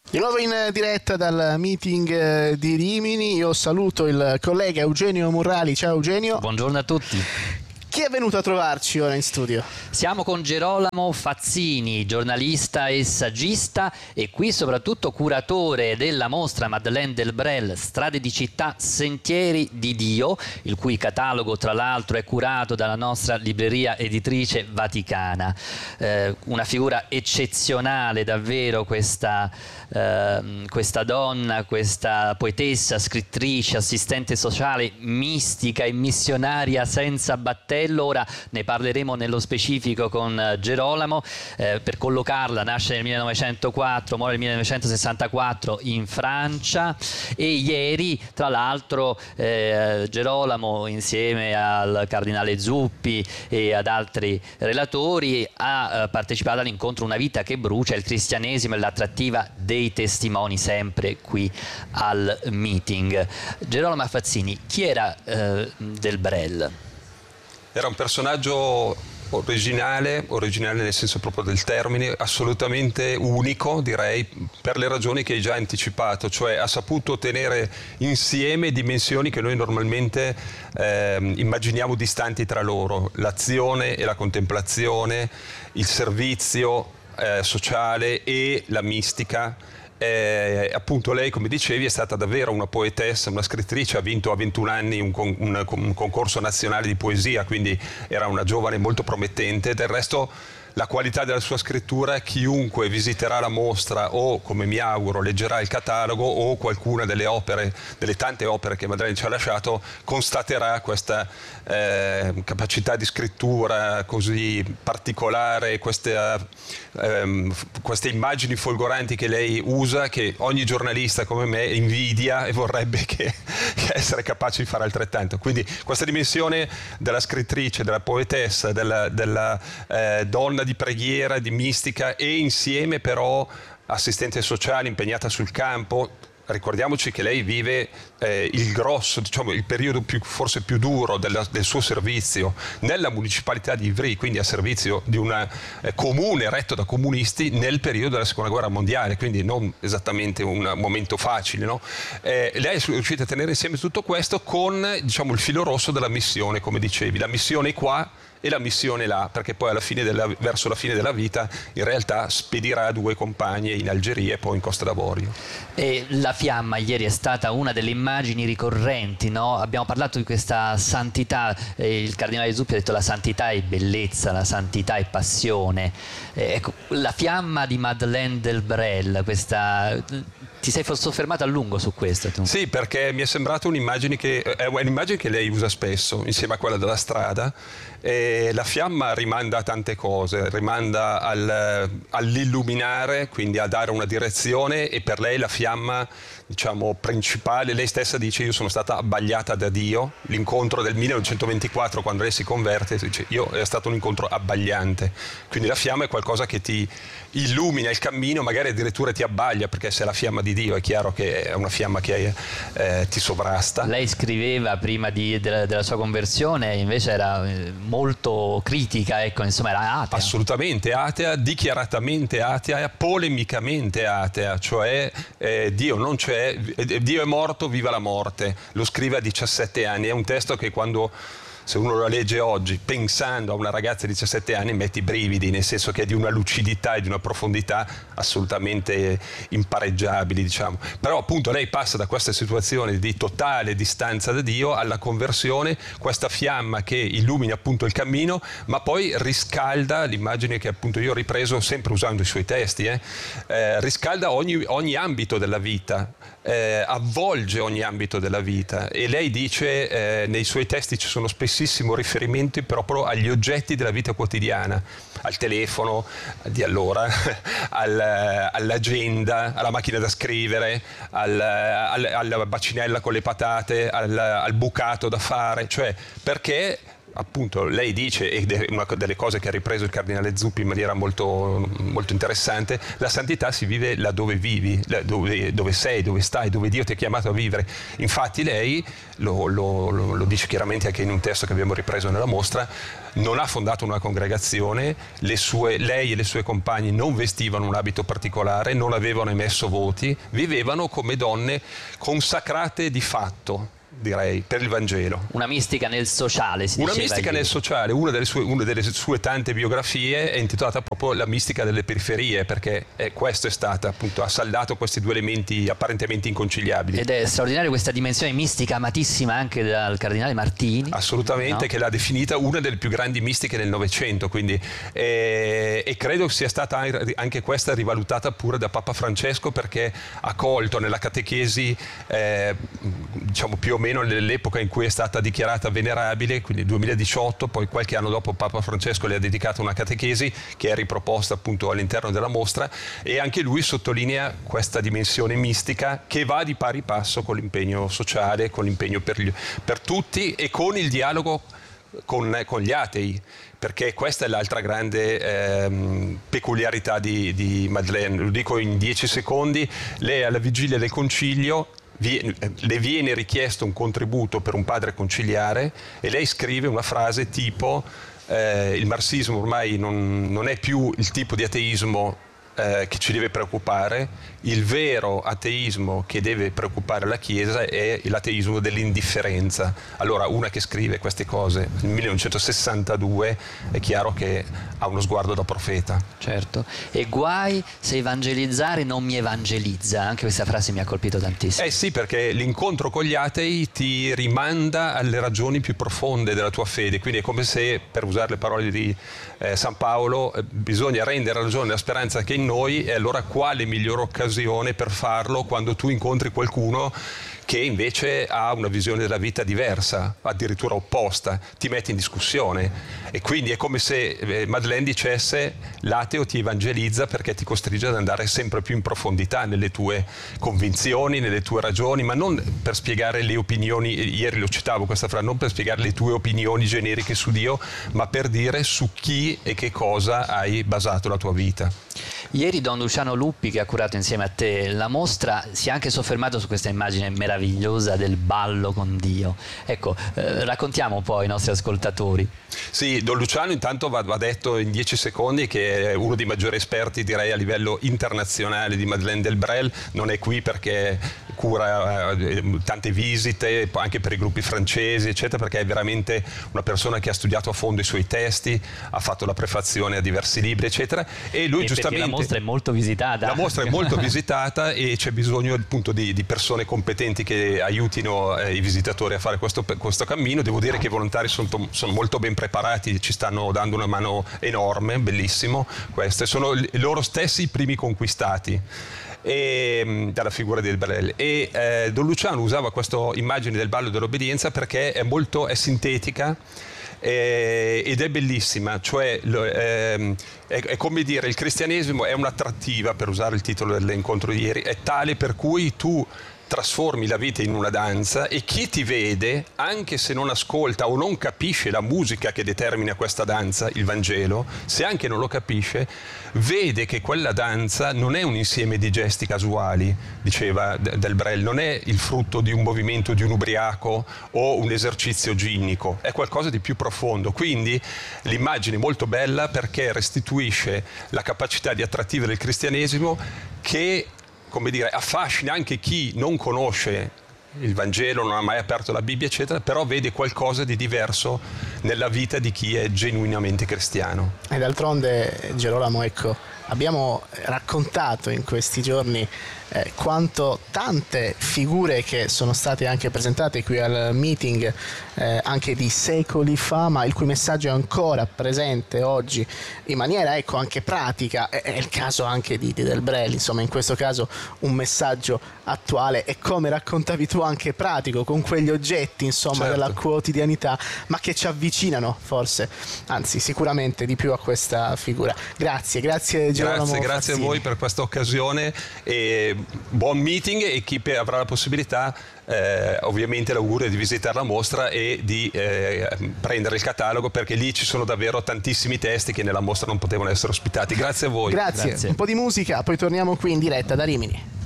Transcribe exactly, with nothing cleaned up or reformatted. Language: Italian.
Di nuovo in diretta dal meeting di Rimini, io saluto il collega Eugenio Murrali. Ciao Eugenio. Buongiorno a tutti. Chi è venuto a trovarci ora in studio? Siamo con Gerolamo Fazzini, giornalista e saggista e qui soprattutto curatore della mostra Madeleine Delbrel Strade di città, sentieri di Dio, il cui catalogo tra l'altro è curato dalla nostra libreria editrice vaticana. Eh, una figura eccezionale davvero questa, eh, questa donna, questa poetessa, scrittrice, assistente sociale, mistica e missionaria senza battello. Ora ne parleremo nello specifico con Gerolamo. Eh, per collocarla, nasce nel millenovecentoquattro, muore nel millenovecentosessantaquattro in Francia e ieri tra l'altro eh, Gerolamo insieme al cardinale Zuppi e ad altri relatori ha eh, partecipato all'incontro Una vita che brucia, il cristianesimo e l'attrattiva dei testimoni, sempre qui al meeting. Gerolamo Fazzini, chi era eh, Delbrel? Era un personaggio originale, originale nel senso proprio del termine, assolutamente unico, direi, per le ragioni che hai già anticipato, cioè ha saputo tenere insieme dimensioni che noi normalmente eh, immaginiamo distanti tra loro, l'azione e la contemplazione, il servizio eh, sociale e la mistica. Eh, appunto lei, come dicevi, è stata davvero una poetessa, una scrittrice, ha vinto a ventuno anni un, con, un, un concorso nazionale di poesia, quindi era una giovane molto promettente. Del resto la qualità della sua scrittura, chiunque visiterà la mostra o, come mi auguro, leggerà il catalogo o qualcuna delle opere, delle tante opere che Madeleine ci ha lasciato, constaterà questa eh, capacità di scrittura così particolare, queste, eh, queste immagini folgoranti che lei usa, che ogni giornalista come me invidia e vorrebbe che, che essere capace di fare altrettanto. Quindi questa dimensione della scrittrice, della poetessa, della, della eh, donna di preghiera, di mistica e insieme però assistente sociale impegnata sul campo. Ricordiamoci che lei vive eh, il grosso, diciamo il periodo più, forse più duro della, del suo servizio nella municipalità di Ivry, quindi a servizio di un eh, comune retto da comunisti nel periodo della seconda guerra mondiale, quindi non esattamente un momento facile, no? Eh, lei è riuscita a tenere insieme tutto questo con, diciamo, il filo rosso della missione, come dicevi, la missione qua e la missione là, perché poi alla fine della, verso la fine della vita in realtà spedirà due compagne in Algeria e poi in Costa d'Avorio. E la fiamma ieri è stata una delle immagini ricorrenti, no? Abbiamo parlato di questa santità, eh, il cardinale Zuppi ha detto la santità è bellezza, la santità è passione. Eh, ecco, la fiamma di Madeleine Delbrel, questa... Ti sei soffermato a lungo su questo tu? Sì, perché mi è sembrata un'immagine che è un'immagine che lei usa spesso insieme a quella della strada. E la fiamma rimanda a tante cose, rimanda al, all'illuminare, quindi a dare una direzione, e per lei la fiamma, diciamo, principale, lei stessa dice: io sono stata abbagliata da Dio. L'incontro del millenovecentoventiquattro, quando lei si converte, dice: io è stato un incontro abbagliante. Quindi la fiamma è qualcosa che ti illumina il cammino, magari addirittura ti abbaglia, perché se è la fiamma di Dio è chiaro che è una fiamma che eh, ti sovrasta. Lei scriveva prima di, della, della sua conversione, invece era molto critica, ecco, insomma era atea. Assolutamente atea, dichiaratamente atea, polemicamente atea, cioè eh, Dio non c'è, Dio è morto, viva la morte. Lo scrive a diciassette anni, è un testo che quando... se uno lo legge oggi pensando a una ragazza di diciassette anni metti i brividi, nel senso che è di una lucidità e di una profondità assolutamente impareggiabili, diciamo. Però appunto lei passa da questa situazione di totale distanza da Dio alla conversione, questa fiamma che illumina appunto il cammino, ma poi riscalda l'immagine che appunto io ho ripreso sempre usando i suoi testi, eh, eh, riscalda ogni, ogni ambito della vita, eh, avvolge ogni ambito della vita, e lei dice eh, nei suoi testi ci sono spesso riferimenti proprio agli oggetti della vita quotidiana, al telefono di allora, al, all'agenda, alla macchina da scrivere, al, al, alla bacinella con le patate, al, al bucato da fare, cioè perché appunto lei dice, ed è una delle cose che ha ripreso il cardinale Zuppi in maniera molto, molto interessante, la santità si vive laddove vivi, dove, dove sei, dove stai, dove Dio ti ha chiamato a vivere. Infatti lei, lo, lo, lo, lo dice chiaramente anche in un testo che abbiamo ripreso nella mostra, non ha fondato una congregazione, le sue, lei e le sue compagne non vestivano un abito particolare, non avevano emesso voti, vivevano come donne consacrate di fatto, direi, per il Vangelo. Una mistica nel sociale, si Una diceva mistica ieri. nel sociale, una delle, sue, una delle sue tante biografie è intitolata proprio La mistica delle periferie, perché eh, questo è stata, appunto, ha saldato questi due elementi apparentemente inconciliabili. Ed è straordinaria questa dimensione mistica amatissima anche dal cardinale Martini. Assolutamente, no? Che l'ha definita una delle più grandi mistiche del Novecento, quindi, eh, e credo sia stata anche questa rivalutata pure da Papa Francesco, perché ha colto nella catechesi, eh, diciamo più o meno nell'epoca in cui è stata dichiarata venerabile, quindi duemiladiciotto, poi qualche anno dopo Papa Francesco le ha dedicato una catechesi che è riproposta appunto all'interno della mostra, e anche lui sottolinea questa dimensione mistica che va di pari passo con l'impegno sociale, con l'impegno per, gli, per tutti e con il dialogo con, con gli atei, perché questa è l'altra grande ehm, peculiarità di, di Madeleine. Lo dico in dieci secondi: lei alla vigilia del concilio le viene richiesto un contributo per un padre conciliare e lei scrive una frase tipo eh, il marxismo ormai non, non è più il tipo di ateismo eh, che ci deve preoccupare, il vero ateismo che deve preoccupare la Chiesa è l'ateismo dell'indifferenza. Allora, una che scrive queste cose nel millenovecentosessantadue è chiaro che ha uno sguardo da profeta. Certo, e guai se evangelizzare non mi evangelizza, anche questa frase mi ha colpito tantissimo. Eh sì, perché l'incontro con gli atei ti rimanda alle ragioni più profonde della tua fede, quindi è come se, per usare le parole di eh, San Paolo, eh, bisogna rendere ragione la speranza che è in noi, e allora quale migliore occasione per farlo quando tu incontri qualcuno che invece ha una visione della vita diversa, addirittura opposta, ti mette in discussione, e quindi è come se eh, Madeleine dicesse: l'ateo ti evangelizza perché ti costringe ad andare sempre più in profondità nelle tue convinzioni, nelle tue ragioni, ma non per spiegare le opinioni, ieri lo citavo questa frase, non per spiegare le tue opinioni generiche su Dio, ma per dire su chi e che cosa hai basato la tua vita. Ieri Don Luciano Luppi, che ha curato insieme a te la mostra, si è anche soffermato su questa immagine meravigliosa del ballo con Dio. Ecco, eh, raccontiamo un po' ai nostri ascoltatori. Sì, Don Luciano intanto va, va detto in dieci secondi che è uno dei maggiori esperti, direi, a livello internazionale di Madeleine Delbrel. Non è qui perché cura eh, tante visite anche per i gruppi francesi, eccetera, perché è veramente una persona che ha studiato a fondo i suoi testi, ha fatto la prefazione a diversi libri, eccetera, e lui e giustamente... la mostra è molto visitata. La mostra è molto visitata e c'è bisogno appunto di, di persone competenti che aiutino eh, i visitatori a fare questo, questo cammino. Devo dire che i volontari sono, sono molto ben preparati, ci stanno dando una mano enorme, bellissimo questo, e sono loro stessi i primi conquistati e, dalla figura di Delbrel. E eh, Don Luciano usava questa immagine del ballo dell'obbedienza perché è molto è sintetica eh, ed è bellissima, cioè lo, ehm, è, è come dire, il cristianesimo è un'attrattiva, per usare il titolo dell'incontro di ieri, è tale per cui tu trasformi la vita in una danza e chi ti vede, anche se non ascolta o non capisce la musica che determina questa danza, il Vangelo, se anche non lo capisce, vede che quella danza non è un insieme di gesti casuali, diceva Delbrel, non è il frutto di un movimento di un ubriaco o un esercizio ginnico, è qualcosa di più profondo. Quindi l'immagine è molto bella perché restituisce la capacità di attrattiva del cristianesimo che, come dire, affascina anche chi non conosce il Vangelo, non ha mai aperto la Bibbia, eccetera, però vede qualcosa di diverso nella vita di chi è genuinamente cristiano. E d'altronde, Gerolamo, ecco, abbiamo raccontato in questi giorni eh, quanto tante figure che sono state anche presentate qui al meeting eh, anche di secoli fa, ma il cui messaggio è ancora presente oggi in maniera, ecco, anche pratica. È, è il caso anche di, di Delbrel, insomma, in questo caso un messaggio attuale e, come raccontavi tu, anche pratico, con quegli oggetti, insomma, certo, della quotidianità, ma che ci avvicinano forse, anzi sicuramente di più a questa figura. Grazie, grazie Girolamo Grazie, grazie a voi per questa occasione e buon meeting, e chi avrà la possibilità eh, ovviamente l'augurio di visitare la mostra e di eh, prendere il catalogo, perché lì ci sono davvero tantissimi testi che nella mostra non potevano essere ospitati. Grazie a voi. Grazie. Grazie. Un po' di musica, poi torniamo qui in diretta da Rimini.